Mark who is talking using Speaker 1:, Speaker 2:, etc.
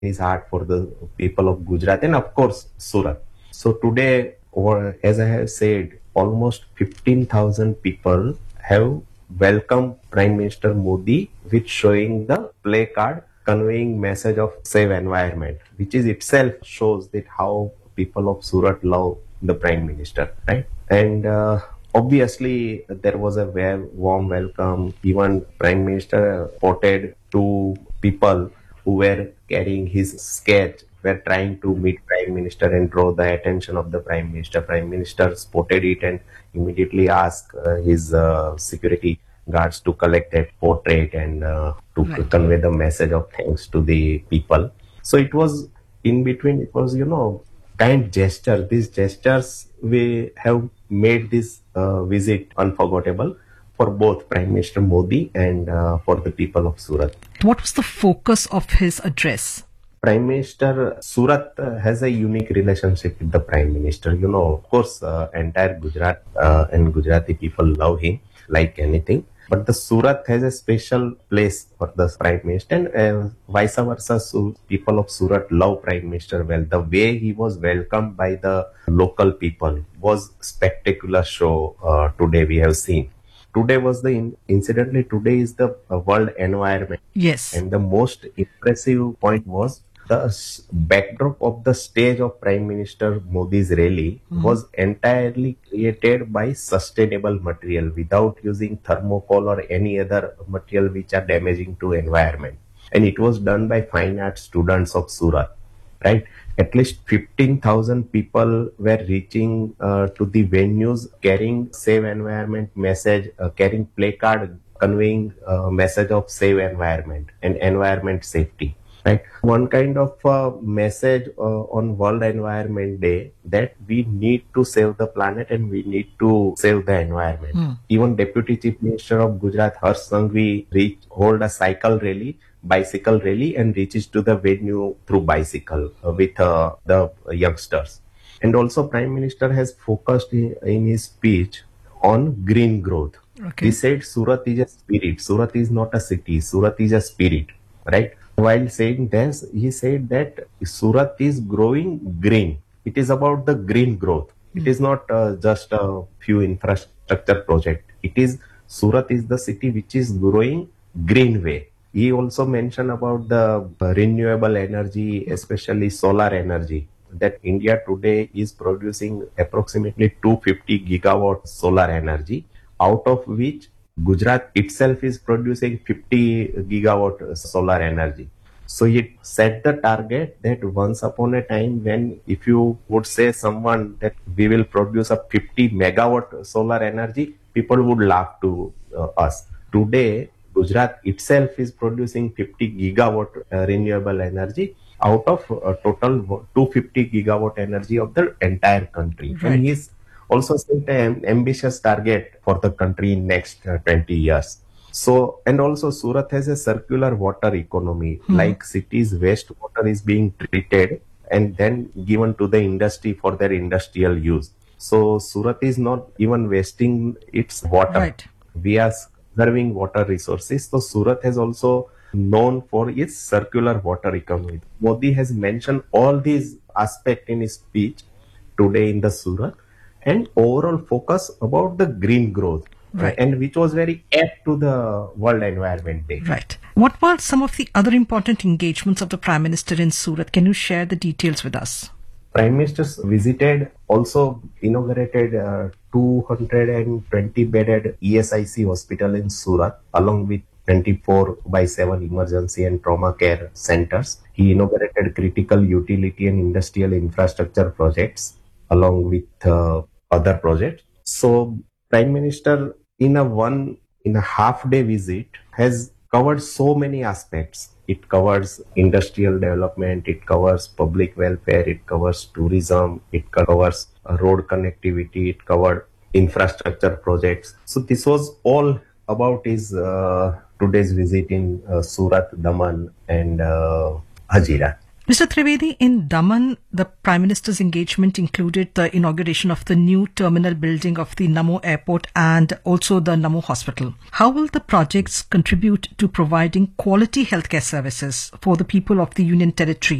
Speaker 1: his heart for the people of Gujarat and of course Surat. So today, or as I have said, almost 15,000 people have welcomed Prime Minister Modi with showing the play card conveying message of save environment, which is itself shows that how people of Surat love the Prime Minister, right? And obviously, there was a very warm welcome. Even Prime Minister spotted two people who were carrying his sketch, were trying to meet Prime Minister and draw the attention of the Prime Minister. Prime Minister spotted it and immediately asked his security guards to collect that portrait and to convey the message of thanks to the people. So it was in between, it was, kind gesture. These gestures we have made this visit unforgettable for both Prime Minister Modi and for the people of Surat.
Speaker 2: What was the focus of his address?
Speaker 1: Prime Minister Surat has a unique relationship with the Prime Minister. Of course, entire Gujarat and Gujarati people love him like anything. But the Surat has a special place for the Prime Minister and vice versa. So people of Surat love Prime Minister well. The way he was welcomed by the local people was spectacular show today we have seen. Today was incidentally today is the World Environment.
Speaker 2: Yes.
Speaker 1: And the most impressive point was the backdrop of the stage of Prime Minister Modi's rally was entirely created by sustainable material without using thermocol or any other material which are damaging to environment. And it was done by fine art students of Surat, right? At least 15,000 people were reaching to the venues carrying save environment message, carrying placard conveying message of save environment and environment safety. Right. One kind of message on World Environment Day that we need to save the planet and we need to save the environment. Even Deputy Chief Minister of Gujarat, Harsh Sanghvi, hold a bicycle rally and reaches to the venue through bicycle with the youngsters. And also Prime Minister has focused in his speech on green growth.
Speaker 2: Okay.
Speaker 1: He said Surat is a spirit. Surat is not a city. Surat is a spirit, right? While saying this, he said that Surat is growing green. It is about the green growth. It is not just a few infrastructure project. It is Surat is the city which is growing green way. He also mentioned about the renewable energy, especially solar energy, that India today is producing approximately 250 gigawatt solar energy, out of which Gujarat itself is producing 50 gigawatt solar energy. So it set the target that once upon a time when if you would say someone that we will produce a 50 megawatt solar energy, people would laugh to us. Today, Gujarat itself is producing 50 gigawatt renewable energy out of total 250 gigawatt energy of the entire country.
Speaker 2: Right.
Speaker 1: And he's also set an ambitious target for the country in next 20 years. So, and also Surat has a circular water economy, like cities wastewater is being treated and then given to the industry for their industrial use. So Surat is not even wasting its water.
Speaker 2: Right.
Speaker 1: We are conserving water resources. So Surat has also known for its circular water economy. Modi has mentioned all these aspects in his speech today in the Surat and overall focus about the green growth.
Speaker 2: Right.
Speaker 1: And which was very apt to the World Environment Day.
Speaker 2: Right. What were some of the other important engagements of the Prime Minister in Surat? Can you share the details with us?
Speaker 1: Prime Minister visited, also inaugurated 220 bedded ESIC hospital in Surat, along with 24/7 emergency and trauma care centers. He inaugurated critical utility and industrial infrastructure projects, along with other projects. So, Prime Minister, in a half-day visit, has covered so many aspects. It covers industrial development, it covers public welfare, it covers tourism, it covers road connectivity, it covered infrastructure projects. So this was all about his today's visit in Surat, Daman and Hazira.
Speaker 2: Mr. Trivedi, in Daman, the Prime Minister's engagement included the inauguration of the new terminal building of the Namo Airport and also the Namo Hospital. How will the projects contribute to providing quality healthcare services for the people of the Union Territory